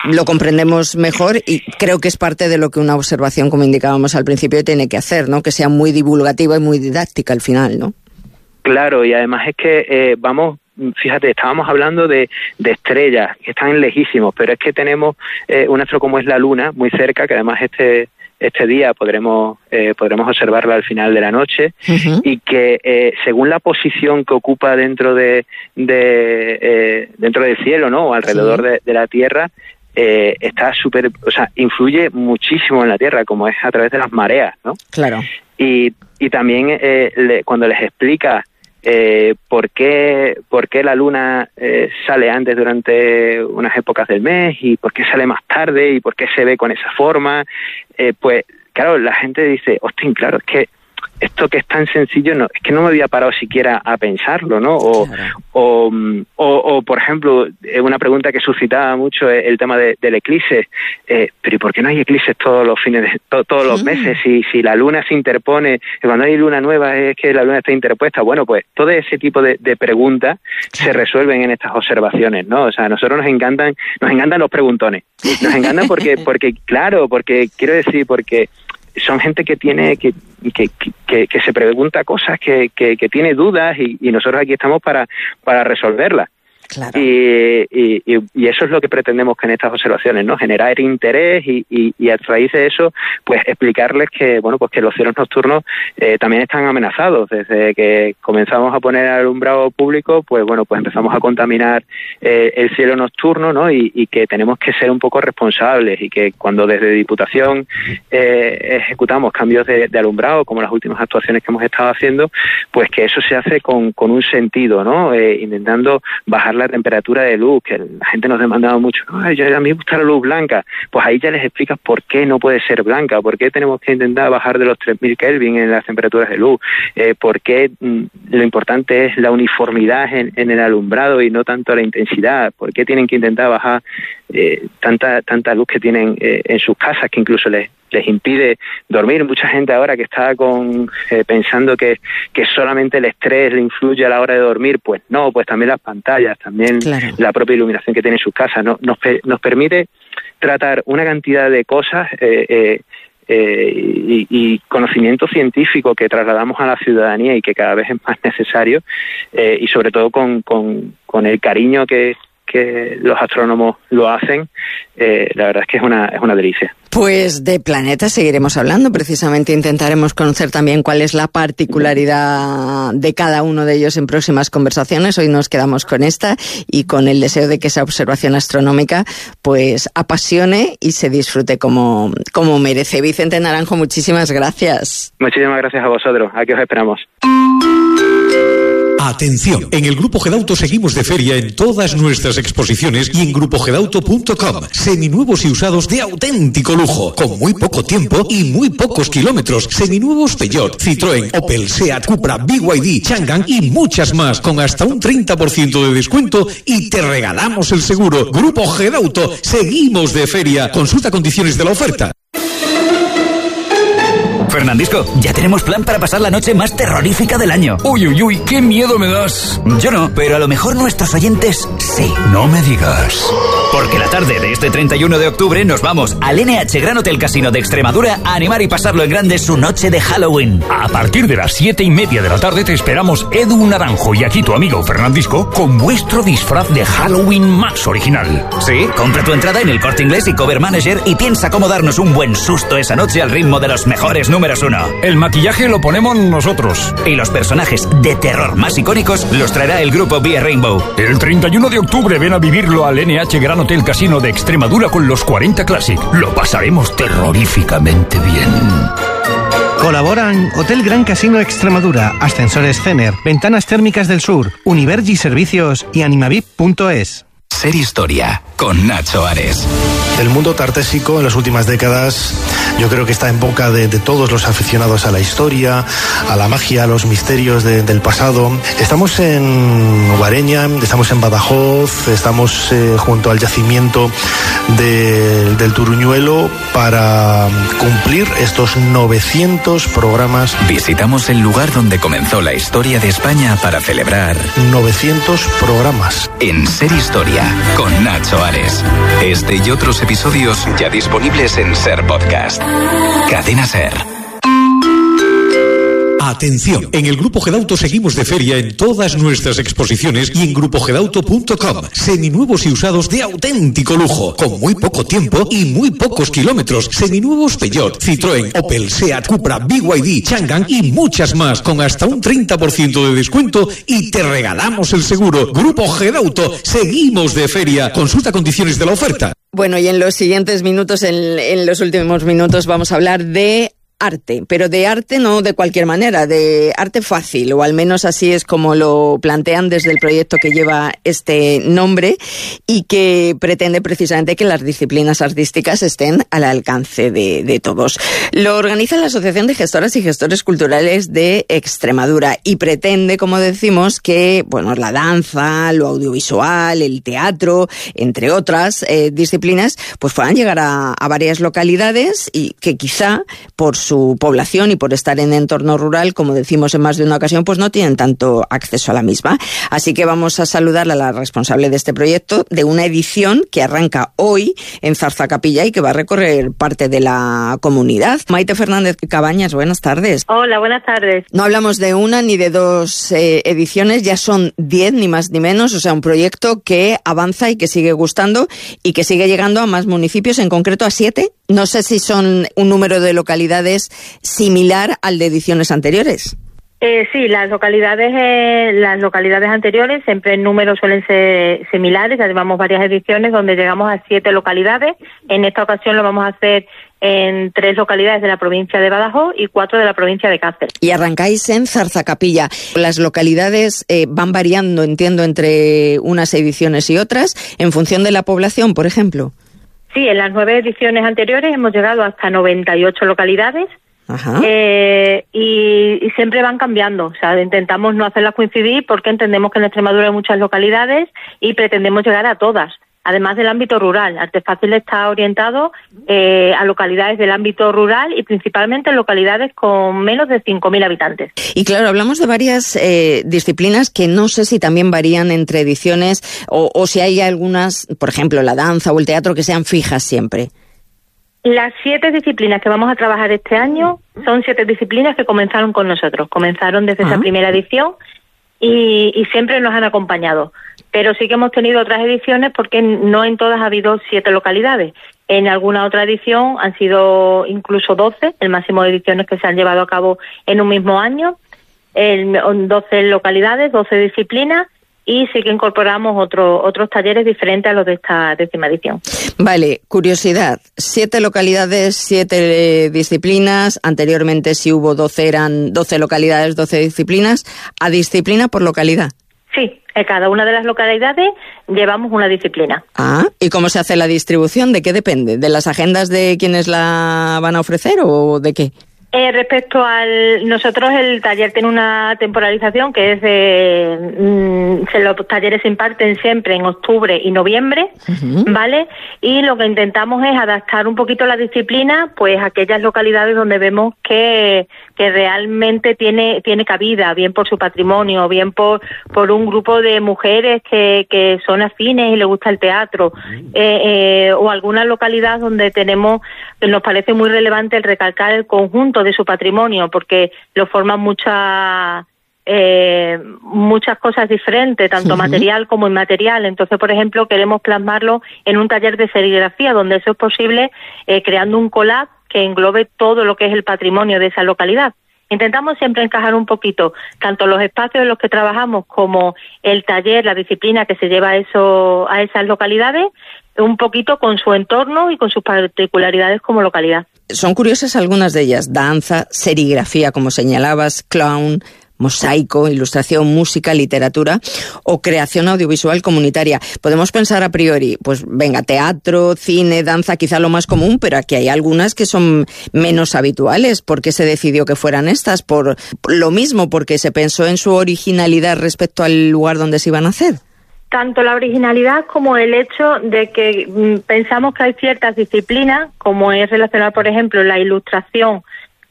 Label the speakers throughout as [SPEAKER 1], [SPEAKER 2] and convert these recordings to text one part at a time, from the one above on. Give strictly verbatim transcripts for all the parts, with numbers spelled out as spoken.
[SPEAKER 1] lo comprendemos mejor y creo que es parte de lo que una observación, como indicábamos al principio, tiene que hacer, ¿no? Que sea muy divulgativa y muy didáctica al final, ¿no?
[SPEAKER 2] Claro, y además es que eh, vamos, fíjate, estábamos hablando de, de estrellas que están lejísimos, pero es que tenemos eh, un astro como es la Luna muy cerca, que además este este día podremos eh, podremos observarla al final de la noche, uh-huh. y que eh, según la posición que ocupa dentro de, de eh, dentro del cielo, ¿no? O alrededor sí. de, de la Tierra, eh, está súper, o sea, influye muchísimo en la Tierra, como es a través de las mareas, ¿no?
[SPEAKER 1] Claro.
[SPEAKER 2] Y y también eh, le, cuando les explica Eh, ¿por qué, por qué la luna eh, sale antes durante unas épocas del mes y por qué sale más tarde y por qué se ve con esa forma? Eh, pues, claro, la gente dice, hostia, claro, es que esto que es tan sencillo, no, es que no me había parado siquiera a pensarlo, ¿no? O, claro. o, o, o, por ejemplo, una pregunta que suscitaba mucho es el tema de, del eclipse. Eh, pero ¿y por qué no hay eclipses todos los fines, de, to, todos los meses? Si, si la luna se interpone, cuando hay luna nueva es que la luna está interpuesta. Bueno, pues todo ese tipo de, de preguntas se resuelven en estas observaciones, ¿no? O sea, a nosotros nos encantan, nos encantan los preguntones. Nos encantan porque, porque claro, porque quiero decir, porque son gente que tiene que que, que, que se pregunta cosas, que, que, que tiene dudas y, y nosotros aquí estamos para, para resolverlas. Claro. Y, y, y eso es lo que pretendemos que en estas observaciones, ¿no? Generar interés y, y, y a raíz de eso, pues explicarles que, bueno, pues que los cielos nocturnos eh, también están amenazados. Desde que comenzamos a poner alumbrado público, pues bueno, pues empezamos a contaminar eh, el cielo nocturno, ¿no? Y, y que tenemos que ser un poco responsables y que cuando desde Diputación eh, ejecutamos cambios de, de alumbrado, como las últimas actuaciones que hemos estado haciendo, pues que eso se hace con, con un sentido, ¿no? Eh, intentando bajar la temperatura de luz, que la gente nos demandaba mucho, ay, yo, a mí me gusta la luz blanca, pues ahí ya les explicas por qué no puede ser blanca, por qué tenemos que intentar bajar de los tres mil Kelvin en las temperaturas de luz, eh, por qué mm, lo importante es la uniformidad en, en el alumbrado y no tanto la intensidad, por qué tienen que intentar bajar eh, tanta tanta luz que tienen eh, en sus casas, que incluso les les impide dormir. Mucha gente ahora que está con eh, pensando que, que solamente el estrés le influye a la hora de dormir, pues no, pues también las pantallas, también claro. la propia iluminación que tiene en sus casas, ¿no? nos, nos permite tratar una cantidad de cosas eh, eh, eh, y, y conocimiento científico que trasladamos a la ciudadanía y que cada vez es más necesario, eh, y sobre todo con, con, con el cariño que que los astrónomos lo hacen, eh, la verdad es que es una, es una delicia.
[SPEAKER 1] Pues de planetas seguiremos hablando, precisamente intentaremos conocer también cuál es la particularidad de cada uno de ellos en próximas conversaciones. Hoy nos quedamos con esta y con el deseo de que esa observación astronómica pues apasione y se disfrute como, como merece. Vicente Naranjo, muchísimas gracias.
[SPEAKER 2] Muchísimas gracias a vosotros, aquí os esperamos.
[SPEAKER 3] Atención, en el Grupo Gedauto seguimos de feria en todas nuestras exposiciones y en grupo gedauto punto com. Seminuevos y usados de auténtico lujo, con muy poco tiempo y muy pocos kilómetros. Seminuevos Peugeot, Citroën, Opel, Seat, Cupra, B Y D, Changan y muchas más, con hasta un treinta por ciento de descuento y te regalamos el seguro. Grupo Gedauto, seguimos de feria. Consulta condiciones de la oferta.
[SPEAKER 4] Fernandisco, ya tenemos plan para pasar la noche más terrorífica del año.
[SPEAKER 5] Uy, uy, uy, qué miedo me das.
[SPEAKER 4] Yo no, pero a lo mejor nuestros oyentes sí.
[SPEAKER 5] No me digas.
[SPEAKER 4] Porque la tarde de este treinta y uno de octubre nos vamos al N H Gran Hotel Casino de Extremadura a animar y pasarlo en grande su noche de Halloween.
[SPEAKER 5] A partir de las siete y media de la tarde te esperamos Edu Naranjo y aquí tu amigo Fernandisco con vuestro disfraz de Halloween más original.
[SPEAKER 4] Sí, compra tu entrada en el Corte Inglés y Cover Manager y piensa cómo darnos un buen susto esa noche al ritmo de los mejores números uno.
[SPEAKER 5] El maquillaje lo ponemos nosotros.
[SPEAKER 4] Y los personajes de terror más icónicos los traerá el grupo Vía Rainbow.
[SPEAKER 5] El treinta y uno de octubre ven a vivirlo al N H Gran Hotel Casino de Extremadura con los cuarenta Classic. Lo pasaremos terroríficamente bien.
[SPEAKER 6] Colaboran Hotel Gran Casino Extremadura, Ascensores Cener, Ventanas Térmicas del Sur, Univergi Servicios y animavip punto es.
[SPEAKER 7] Ser Historia, con Nacho Ares.
[SPEAKER 8] El mundo tartésico en las últimas décadas yo creo que está en boca de, de todos los aficionados a la historia, a la magia, a los misterios de, del pasado. Estamos en Guareña, estamos en Badajoz, estamos eh, junto al yacimiento de, del Turuñuelo para cumplir estos novecientos programas.
[SPEAKER 7] Visitamos el lugar donde comenzó la historia de España para celebrar
[SPEAKER 8] novecientos programas.
[SPEAKER 7] En Ser Historia, con Nacho Ares. Este y otros episodios ya disponibles en Ser Podcast. Cadena Ser.
[SPEAKER 3] Atención, en el Grupo Gedauto seguimos de feria en todas nuestras exposiciones y en grupo gedauto punto com. Seminuevos y usados de auténtico lujo, con muy poco tiempo y muy pocos kilómetros. Seminuevos Peugeot, Citroën, Opel, Seat, Cupra, B Y D, Changan y muchas más, con hasta un treinta por ciento de descuento y te regalamos el seguro. Grupo Gedauto, seguimos de feria. Consulta condiciones de la oferta.
[SPEAKER 1] Bueno, y en los siguientes minutos, en, en los últimos minutos, vamos a hablar de arte, pero de arte no de cualquier manera, de arte fácil, o al menos así es como lo plantean desde el proyecto que lleva este nombre y que pretende precisamente que las disciplinas artísticas estén al alcance de, de todos. Lo organiza la Asociación de Gestoras y Gestores Culturales de Extremadura y pretende, como decimos, que bueno, la danza, lo audiovisual, el teatro, entre otras eh, disciplinas, pues puedan llegar a, a varias localidades y que quizá por su su población y por estar en entorno rural, como decimos en más de una ocasión, pues no tienen tanto acceso a la misma. Así que vamos a saludar a la responsable de este proyecto, de una edición que arranca hoy en Zarzacapilla y que va a recorrer parte de la comunidad. Maite Fernández Cabañas, buenas tardes.
[SPEAKER 9] Hola, buenas tardes.
[SPEAKER 1] No hablamos de una ni de dos eh, ediciones, ya son diez, ni más ni menos, o sea, un proyecto que avanza y que sigue gustando y que sigue llegando a más municipios, en concreto a siete. No sé si son un número de localidades similar al de ediciones anteriores.
[SPEAKER 9] Eh, sí, las localidades eh, las localidades anteriores siempre en números suelen ser similares. Ya llevamos varias ediciones donde llegamos a siete localidades. En esta ocasión lo vamos a hacer en tres localidades de la provincia de Badajoz y cuatro de la provincia de Cáceres.
[SPEAKER 1] Y arrancáis en Zarzacapilla. Las localidades eh, van variando, entiendo, entre unas ediciones y otras, en función de la población, por ejemplo.
[SPEAKER 9] Sí, en las nueve ediciones anteriores hemos llegado hasta noventa y ocho localidades. Ajá. Eh, y, y siempre van cambiando. O sea, intentamos no hacerlas coincidir porque entendemos que en Extremadura hay muchas localidades y pretendemos llegar a todas. Además del ámbito rural, Arte Fácil está orientado eh, a localidades del ámbito rural y principalmente en localidades con menos de cinco mil habitantes.
[SPEAKER 1] Y claro, hablamos de varias eh, disciplinas que no sé si también varían entre ediciones o, o si hay algunas, por ejemplo, la danza o el teatro, que sean fijas siempre.
[SPEAKER 9] Las siete disciplinas que vamos a trabajar este año son siete disciplinas que comenzaron con nosotros. Comenzaron desde ah. esa primera edición y, y siempre nos han acompañado. Pero sí que hemos tenido otras ediciones porque no en todas ha habido siete localidades. En alguna otra edición han sido incluso doce, el máximo de ediciones que se han llevado a cabo en un mismo año. En doce localidades, doce disciplinas. Y sí que incorporamos otro, otros talleres diferentes a los de esta décima edición.
[SPEAKER 1] Vale, curiosidad. Siete localidades, siete disciplinas. Anteriormente, si hubo doce, eran doce localidades, doce disciplinas. ¿A disciplina por localidad?
[SPEAKER 9] Sí, en cada una de las localidades llevamos una disciplina.
[SPEAKER 1] Ah, ¿y cómo se hace la distribución? ¿De qué depende? ¿De las agendas de quienes la van a ofrecer o de qué?
[SPEAKER 9] Eh, respecto al... Nosotros el taller tiene una temporalización que es de... Mmm, se, los talleres se imparten siempre en octubre y noviembre, uh-huh. ¿vale? Y lo que intentamos es adaptar un poquito la disciplina pues a aquellas localidades donde vemos que, que realmente tiene tiene cabida, bien por su patrimonio, bien por por un grupo de mujeres que, que son afines y les gusta el teatro, uh-huh. eh, eh, o alguna localidad donde tenemos... Nos parece muy relevante el recalcar el conjunto de su patrimonio porque lo forman muchas eh, muchas cosas diferentes, tanto uh-huh. material como inmaterial. Entonces, por ejemplo, queremos plasmarlo en un taller de serigrafía donde eso es posible, eh, creando un collage que englobe todo lo que es el patrimonio de esa localidad. Intentamos siempre encajar un poquito tanto los espacios en los que trabajamos como el taller, la disciplina que se lleva a eso a esas localidades, un poquito con su entorno y con sus particularidades como localidad.
[SPEAKER 1] Son curiosas algunas de ellas: danza, serigrafía, como señalabas, clown, mosaico, ilustración, música, literatura o creación audiovisual comunitaria. Podemos pensar a priori, pues venga, teatro, cine, danza, quizá lo más común, pero aquí hay algunas que son menos habituales. ¿Por qué se decidió que fueran estas? Por lo mismo, porque se pensó en su originalidad respecto al lugar donde se iban a hacer.
[SPEAKER 9] tanto la originalidad como el hecho de que mm, pensamos que hay ciertas disciplinas, como es relacionar, por ejemplo, la ilustración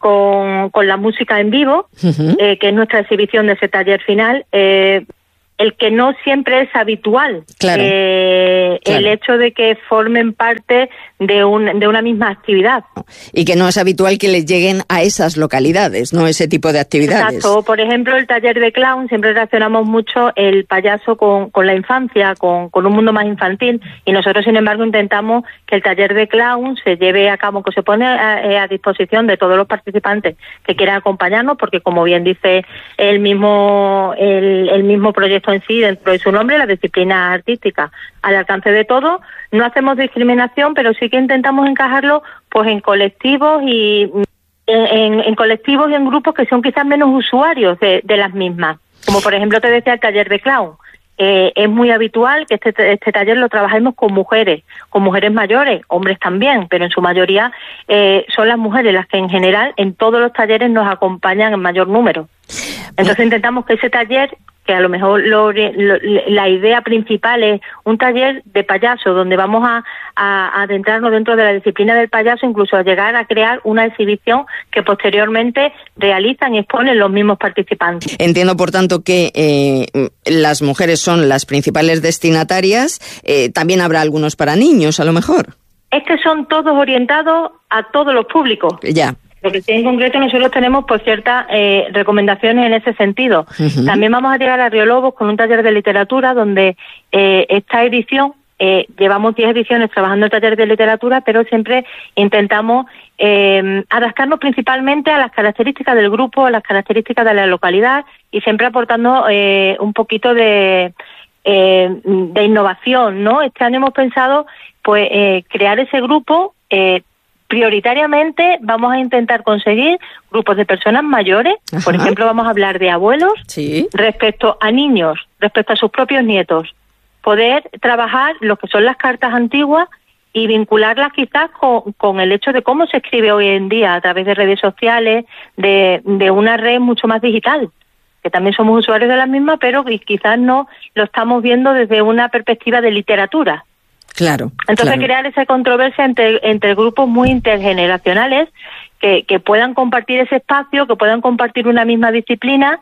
[SPEAKER 9] con, con la música en vivo, uh-huh. eh, que es nuestra exhibición de ese taller final, eh, el que no siempre es habitual,
[SPEAKER 1] claro.
[SPEAKER 9] Eh, claro. El hecho de que formen parte de, un, de una misma actividad.
[SPEAKER 1] Y que no es habitual que les lleguen a esas localidades, ¿no? Ese tipo de actividades.
[SPEAKER 9] Exacto. Por ejemplo, el taller de clown, siempre relacionamos mucho el payaso con, con la infancia, con, con un mundo más infantil, y nosotros, sin embargo, intentamos que el taller de clown se lleve a cabo, que se pone a, a disposición de todos los participantes que quieran acompañarnos, porque, como bien dice el mismo, el, el mismo proyecto en sí, dentro de su nombre, la disciplina artística al alcance de todos. No hacemos discriminación, pero sí que intentamos encajarlo pues en colectivos y en, en, en colectivos y en grupos que son quizás menos usuarios de, de las mismas. Como por ejemplo te decía el taller de clown. Eh, es muy habitual que este, este taller lo trabajemos con mujeres, con mujeres mayores, hombres también, pero en su mayoría eh, son las mujeres las que en general en todos los talleres nos acompañan en mayor número. Entonces intentamos que ese taller, que a lo mejor lo, lo, la idea principal es un taller de payaso, donde vamos a, a, a adentrarnos dentro de la disciplina del payaso, incluso a llegar a crear una exhibición que posteriormente realizan y exponen los mismos participantes.
[SPEAKER 1] Entiendo, por tanto, que eh, las mujeres son las principales destinatarias. Eh, también habrá algunos para niños, a lo mejor.
[SPEAKER 9] Es que son todos orientados a todos los públicos.
[SPEAKER 1] Ya.
[SPEAKER 9] Porque en concreto nosotros tenemos pues ciertas eh, recomendaciones en ese sentido. Uh-huh. También vamos a llegar a Riolobos con un taller de literatura donde eh, esta edición, eh, llevamos diez ediciones trabajando el taller de literatura, pero siempre intentamos eh, adaptarnos principalmente a las características del grupo, a las características de la localidad y siempre aportando eh, un poquito de, eh, de innovación, ¿no? Este año hemos pensado pues eh, crear ese grupo. Eh, Prioritariamente vamos a intentar conseguir grupos de personas mayores. Ajá. Por ejemplo, vamos a hablar de abuelos, sí, respecto a niños, respecto a sus propios nietos. Poder trabajar lo que son las cartas antiguas y vincularlas quizás con, con el hecho de cómo se escribe hoy en día a través de redes sociales, de, de una red mucho más digital, que también somos usuarios de las mismas, pero quizás no lo estamos viendo desde una perspectiva de literatura.
[SPEAKER 1] Claro.
[SPEAKER 9] Entonces
[SPEAKER 1] claro.
[SPEAKER 9] crear esa controversia entre, entre grupos muy intergeneracionales que, que puedan compartir ese espacio, que puedan compartir una misma disciplina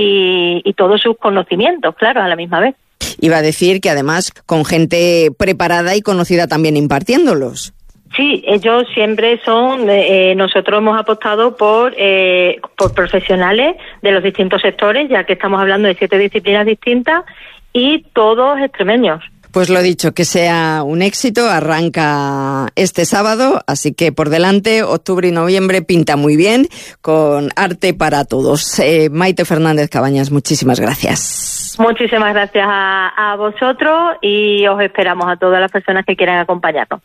[SPEAKER 9] y, y todos sus conocimientos, claro, a la misma vez.
[SPEAKER 1] Iba a decir que además con gente preparada y conocida también impartiéndolos.
[SPEAKER 9] Sí, ellos siempre son, eh, nosotros hemos apostado por, eh, por profesionales de los distintos sectores, ya que estamos hablando de siete disciplinas distintas y todos extremeños.
[SPEAKER 1] Pues lo dicho, que sea un éxito, arranca este sábado, así que por delante, octubre y noviembre pinta muy bien, con arte para todos. Eh, Maite Fernández Cabañas, muchísimas gracias.
[SPEAKER 9] Muchísimas gracias a, a vosotros y os esperamos a todas las personas que quieran acompañarnos.